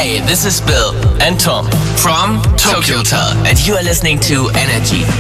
Hey, this is Bill and Tom from Tokyo Hotel, and you are listening to Energy.